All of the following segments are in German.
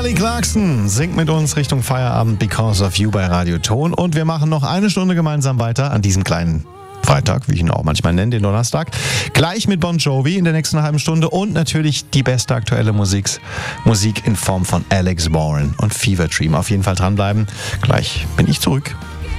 Kelly Clarkson singt mit uns Richtung Feierabend Because of You bei Radio Ton. Und wir machen noch eine Stunde gemeinsam weiter an diesem kleinen Freitag, wie ich ihn auch manchmal nenne, den Donnerstag. Gleich mit Bon Jovi in der nächsten halben Stunde und natürlich die beste aktuelle Musik in Form von Alex Warren und Fever Dream. Auf jeden Fall dranbleiben. Gleich bin ich zurück.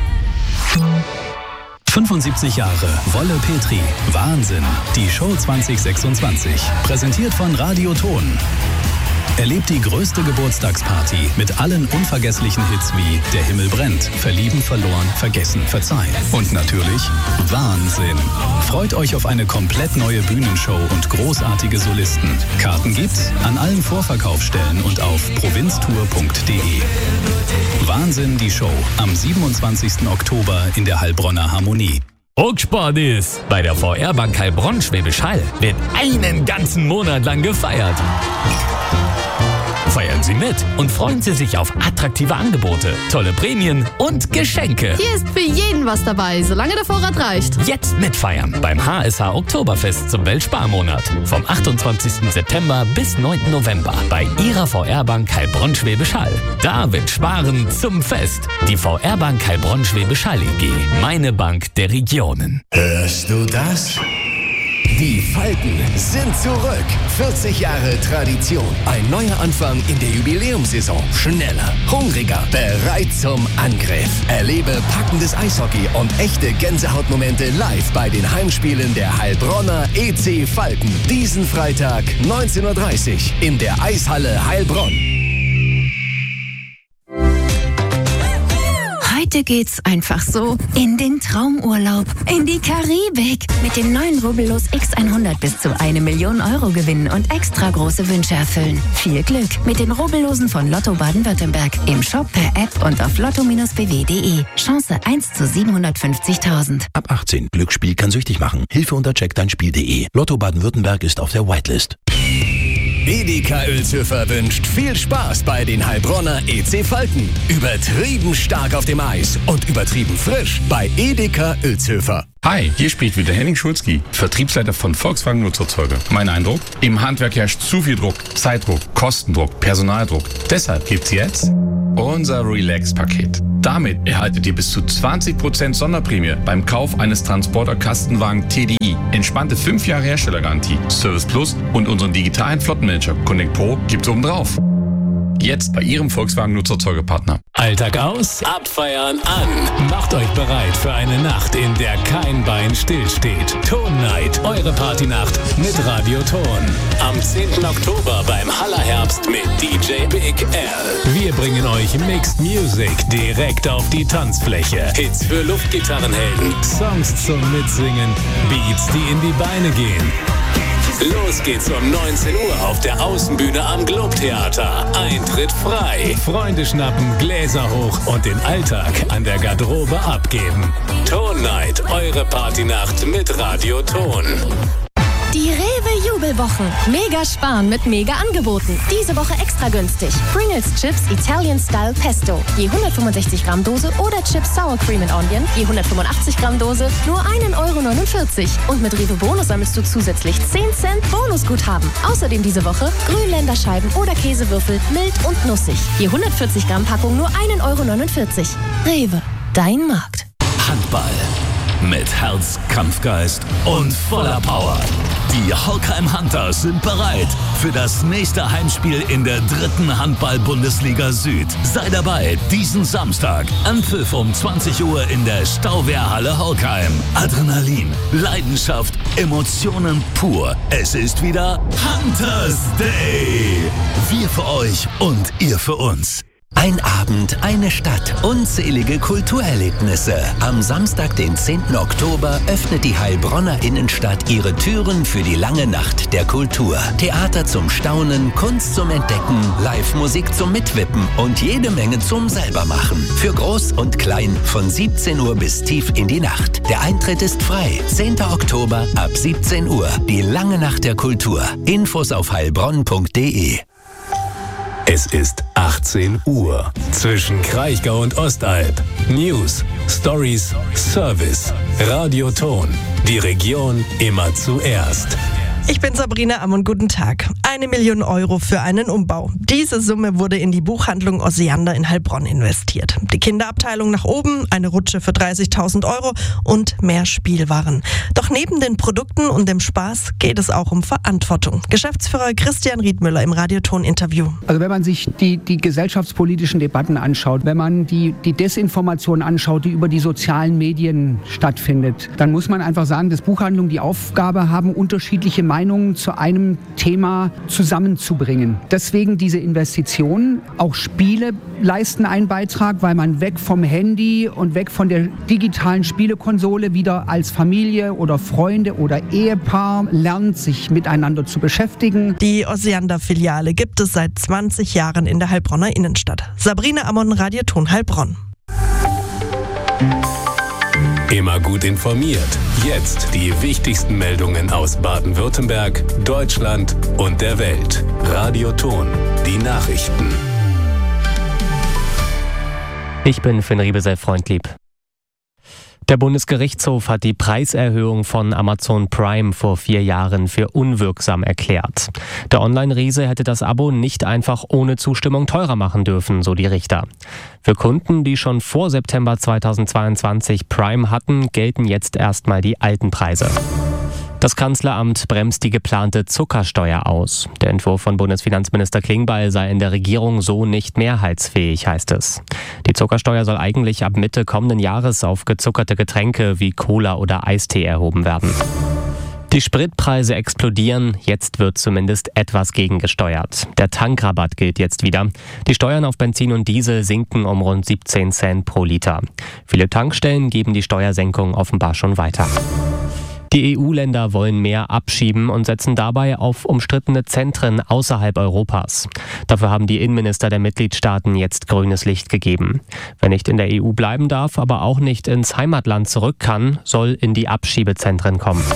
75 Jahre Wolle Petri. Wahnsinn. Die Show 2026. Präsentiert von Radio Ton. Erlebt die größte Geburtstagsparty mit allen unvergesslichen Hits wie Der Himmel brennt, Verlieben, Verloren, Vergessen, Verzeihen. Und natürlich Wahnsinn. Freut euch auf eine komplett neue Bühnenshow und großartige Solisten. Karten gibt's an allen Vorverkaufsstellen und auf provinztour.de. Wahnsinn, die Show am 27. Oktober in der Heilbronner Harmonie. Rucksport ist. Bei der VR-Bank Heilbronn Schwäbisch Hall wird einen ganzen Monat lang gefeiert. Feiern Sie mit und freuen Sie sich auf attraktive Angebote, tolle Prämien und Geschenke. Hier ist für jeden was dabei, solange der Vorrat reicht. Jetzt mitfeiern beim HSH Oktoberfest zum Weltsparmonat. Vom 28. September bis 9. November bei Ihrer VR-Bank Heilbronn Schwäbisch Hall. Da wird Sparen zum Fest. Die VR-Bank Heilbronn Schwäbisch Hall EG. Meine Bank der Regionen. Hörst du das? Die Falken sind zurück. 40 Jahre Tradition. Ein neuer Anfang in der Jubiläumssaison. Schneller, hungriger, bereit zum Angriff. Erlebe packendes Eishockey und echte Gänsehautmomente live bei den Heimspielen der Heilbronner EC Falken. Diesen Freitag 19:30 Uhr in der Eishalle Heilbronn. Heute geht's einfach so in den Traumurlaub, in die Karibik. Mit dem neuen Rubbellos X100 bis zu 1 Million Euro gewinnen und extra große Wünsche erfüllen. Viel Glück mit den Rubbellosen von Lotto Baden-Württemberg. Im Shop, per App und auf lotto-bw.de. Chance 1 zu 750.000. Ab 18. Glücksspiel kann süchtig machen. Hilfe unter checkdeinspiel.de. Lotto Baden-Württemberg ist auf der Whitelist. Edeka Uelzhöfer wünscht viel Spaß bei den Heilbronner EC Falken. Übertrieben stark auf dem Eis und übertrieben frisch bei Edeka Uelzhöfer. Hi, hier spricht wieder Henning Schulzki, Vertriebsleiter von Volkswagen Nutzerzeuger. Mein Eindruck? Im Handwerk herrscht zu viel Druck, Zeitdruck, Kostendruck, Personaldruck. Deshalb gibt's jetzt unser Relax-Paket. Damit erhaltet ihr bis zu 20% Sonderprämie beim Kauf eines Transporter-Kastenwagen TDI. Entspannte 5 Jahre Herstellergarantie, Service Plus und unseren digitalen Flottenmanager Connect Pro gibt's obendrauf. Jetzt bei Ihrem Volkswagen-Nutzerzeugerpartner. Alltag aus, abfeiern an. Macht euch bereit für eine Nacht, in der kein Bein stillsteht. Ton Night, eure Partynacht mit Radio Ton. Am 10. Oktober beim Hallerherbst mit DJ Big L. Wir bringen euch Mixed Music direkt auf die Tanzfläche. Hits für Luftgitarrenhelden, Songs zum Mitsingen, Beats, die in die Beine gehen. Los geht's um 19 Uhr auf der Außenbühne am Globe-Theater. Eintritt frei. Freunde schnappen, Gläser hoch und den Alltag an der Garderobe abgeben. Ton Night, eure Partynacht mit Radio Ton. Die Rewe Jubelwochen. Mega sparen mit mega Angeboten. Diese Woche extra günstig. Pringles Chips Italian Style Pesto. Je 165 Gramm Dose oder Chips Sour Cream and Onion. Je 185 Gramm Dose. Nur 1,49 €. Und mit Rewe Bonus sammelst du zusätzlich 10 Cent Bonusguthaben. Außerdem diese Woche Grünländerscheiben oder Käsewürfel. Mild und nussig. Je 140 Gramm Packung nur 1,49 €. Rewe. Dein Markt. Handball. Mit Herz, Kampfgeist und voller Power. Die Holkheim Hunters sind bereit für das nächste Heimspiel in der 3. Handball-Bundesliga Süd. Sei dabei diesen Samstag. Anpfiff um 20 Uhr in der Stauwehrhalle Holkheim. Adrenalin, Leidenschaft, Emotionen pur. Es ist wieder Hunters Day. Wir für euch und ihr für uns. Ein Abend, eine Stadt, unzählige Kulturerlebnisse. Am Samstag, den 10. Oktober, öffnet die Heilbronner Innenstadt ihre Türen für die lange Nacht der Kultur. Theater zum Staunen, Kunst zum Entdecken, Live-Musik zum Mitwippen und jede Menge zum Selbermachen. Für Groß und Klein von 17 Uhr bis tief in die Nacht. Der Eintritt ist frei. 10. Oktober ab 17 Uhr. Die lange Nacht der Kultur. Infos auf heilbronn.de. Es ist 18 Uhr. Zwischen Kraichgau und Ostalb. News, Stories, Service. Radio Ton. Die Region immer zuerst. Ich bin Sabrina Ammon, guten Tag. 1 Million Euro für einen Umbau. Diese Summe wurde in die Buchhandlung Osiander in Heilbronn investiert. Die Kinderabteilung nach oben, eine Rutsche für 30.000 Euro und mehr Spielwaren. Doch neben den Produkten und dem Spaß geht es auch um Verantwortung. Geschäftsführer Christian Riedmüller im Radioton-Interview. Also wenn man sich die gesellschaftspolitischen Debatten anschaut, wenn man die Desinformation anschaut, die über die sozialen Medien stattfindet, dann muss man einfach sagen, dass Buchhandlungen die Aufgabe haben, unterschiedliche Meinungen zu einem Thema zusammenzubringen. Deswegen diese Investitionen. Auch Spiele leisten einen Beitrag, weil man weg vom Handy und weg von der digitalen Spielekonsole wieder als Familie oder Freunde oder Ehepaar lernt, sich miteinander zu beschäftigen. Die Osiander-Filiale gibt es seit 20 Jahren in der Heilbronner Innenstadt. Sabrina Ammon, Radioton Heilbronn. Immer gut informiert. Jetzt die wichtigsten Meldungen aus Baden-Württemberg, Deutschland und der Welt. Radioton, die Nachrichten. Ich bin Finn Riebesell-Freundlieb. Der Bundesgerichtshof hat die Preiserhöhung von Amazon Prime vor 4 Jahren für unwirksam erklärt. Der Online-Riese hätte das Abo nicht einfach ohne Zustimmung teurer machen dürfen, so die Richter. Für Kunden, die schon vor September 2022 Prime hatten, gelten jetzt erstmal die alten Preise. Das Kanzleramt bremst die geplante Zuckersteuer aus. Der Entwurf von Bundesfinanzminister Klingbeil sei in der Regierung so nicht mehrheitsfähig, heißt es. Die Zuckersteuer soll eigentlich ab Mitte kommenden Jahres auf gezuckerte Getränke wie Cola oder Eistee erhoben werden. Die Spritpreise explodieren, jetzt wird zumindest etwas gegengesteuert. Der Tankrabatt gilt jetzt wieder. Die Steuern auf Benzin und Diesel sinken um rund 17 Cent pro Liter. Viele Tankstellen geben die Steuersenkung offenbar schon weiter. Die EU-Länder wollen mehr abschieben und setzen dabei auf umstrittene Zentren außerhalb Europas. Dafür haben die Innenminister der Mitgliedstaaten jetzt grünes Licht gegeben. Wer nicht in der EU bleiben darf, aber auch nicht ins Heimatland zurück kann, soll in die Abschiebezentren kommen.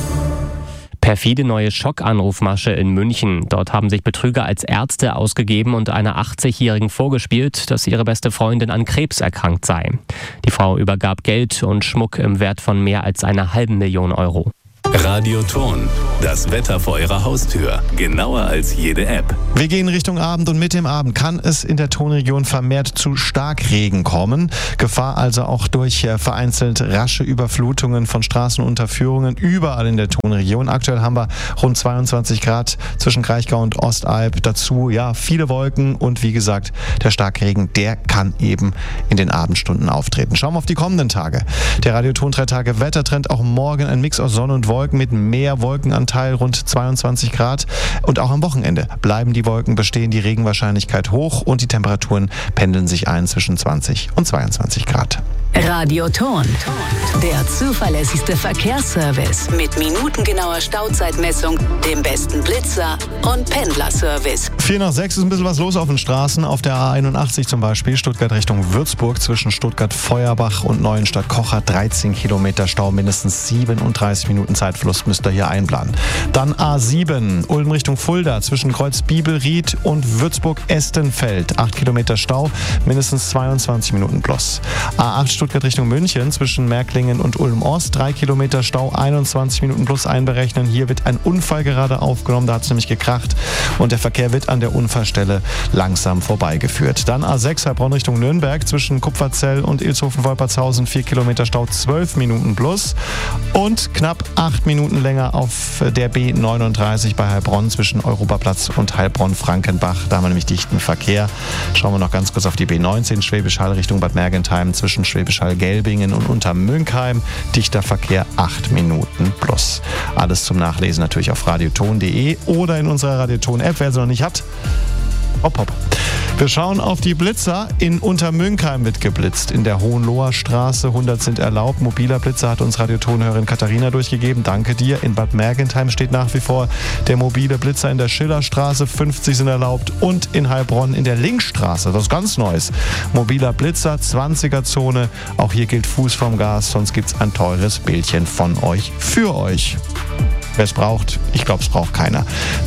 Perfide neue Schockanrufmasche in München. Dort haben sich Betrüger als Ärzte ausgegeben und einer 80-Jährigen vorgespielt, dass ihre beste Freundin an Krebs erkrankt sei. Die Frau übergab Geld und Schmuck im Wert von mehr als 500.000 Euro. Radioton, das Wetter vor Ihrer Haustür. Genauer als jede App. Wir gehen Richtung Abend und mit dem Abend kann es in der Tonregion vermehrt zu Starkregen kommen. Gefahr also auch durch vereinzelt rasche Überflutungen von Straßenunterführungen überall in der Tonregion. Aktuell haben wir rund 22 Grad zwischen Kraichgau und Ostalb. Dazu viele Wolken und wie gesagt, der Starkregen, der kann eben in den Abendstunden auftreten. Schauen wir auf die kommenden Tage. Der Radioton 3 Tage Wettertrend, auch morgen ein Mix aus Sonne und Wolken mit mehr Wolkenanteil, rund 22 Grad. Und auch am Wochenende bleiben die Wolken bestehen, die Regenwahrscheinlichkeit hoch und die Temperaturen pendeln sich ein zwischen 20 und 22 Grad. Radioton, der zuverlässigste Verkehrsservice mit minutengenauer Stauzeitmessung, dem besten Blitzer und Pendlerservice. 4:06 ist ein bisschen was los auf den Straßen. Auf der A81 zum Beispiel, Stuttgart Richtung Würzburg, zwischen Stuttgart-Feuerbach und Neuenstadt-Kocher, 13 Kilometer Stau, mindestens 37 Minuten Zeitverlust müsst ihr hier einplanen. Dann A7, Ulm Richtung Fulda, zwischen Kreuz-Biebelried und Würzburg-Estenfeld, 8 Kilometer Stau, mindestens 22 Minuten plus. A8 Stuttgart Richtung München, zwischen Märklingen und Ulm-Ost, 3 Kilometer Stau, 21 Minuten plus einberechnen. Hier wird ein Unfall gerade aufgenommen, da hat es nämlich gekracht und der Verkehr wird an der Unfallstelle langsam vorbeigeführt. Dann A6 Heilbronn Richtung Nürnberg, zwischen Kupferzell und Ilshofen-Wolpertshausen, 4 Kilometer Stau, 12 Minuten plus und knapp 8 Minuten länger auf der B39 bei Heilbronn zwischen Europaplatz und Heilbronn-Frankenbach. Da haben wir nämlich dichten Verkehr. Schauen wir noch ganz kurz auf die B19 Schwäbisch Hall Richtung Bad Mergentheim, zwischen Schwäbisch Hall-Gelbingen und Untermünkheim. Dichter Verkehr, 8 Minuten plus. Alles zum Nachlesen natürlich auf radioton.de oder in unserer Radioton-App, wer sie noch nicht hat. Hopp, hopp. Wir schauen auf die Blitzer. In Untermünkheim wird geblitzt. In der Hohenloher Straße 100 sind erlaubt. Mobiler Blitzer hat uns Radiotonhörerin Katharina durchgegeben. Danke dir. In Bad Mergentheim steht nach wie vor der mobile Blitzer. In der Schillerstraße 50 sind erlaubt. Und in Heilbronn in der Linkstraße, das ist ganz Neues. Mobiler Blitzer, 20er-Zone. Auch hier gilt Fuß vom Gas, sonst gibt es ein teures Bildchen von euch für euch. Wer es braucht, ich glaube, es braucht keiner.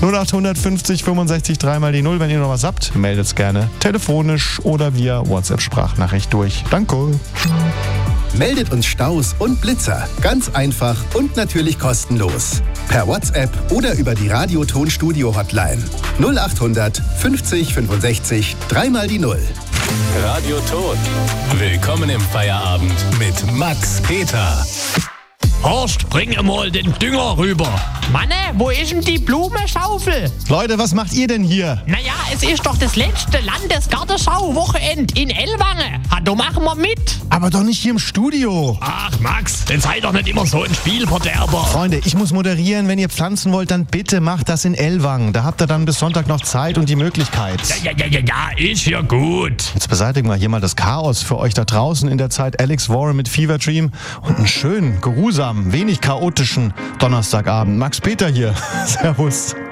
0850 65 3 mal die 0. Wenn ihr noch was habt, meldet es gerne telefonisch oder via WhatsApp-Sprachnachricht durch. Danke. Meldet uns Staus und Blitzer. Ganz einfach und natürlich kostenlos. Per WhatsApp oder über die Radioton-Studio-Hotline. 0800 50 65 3 die 0. Radioton. Willkommen im Feierabend mit Max Peter. Horst, bring mal den Dünger rüber. Manne, wo ist denn die Blumenschaufel? Leute, was macht ihr denn hier? Naja, es ist doch das letzte Landesgartenschau-Wochenend in Ellwangen. Da machen wir mit. Aber doch nicht hier im Studio. Ach Max, dann sei doch nicht immer so ein Spielverderber. Freunde, ich muss moderieren. Wenn ihr pflanzen wollt, dann bitte macht das in Ellwangen. Da habt ihr dann bis Sonntag noch Zeit und die Möglichkeit. Ja, ist ja gut. Jetzt beseitigen wir hier mal das Chaos für euch da draußen in der Zeit. Alex Warren mit Fever Dream und einen schönen, geruhsamen, wenig chaotischen Donnerstagabend. Max Peter hier. Servus.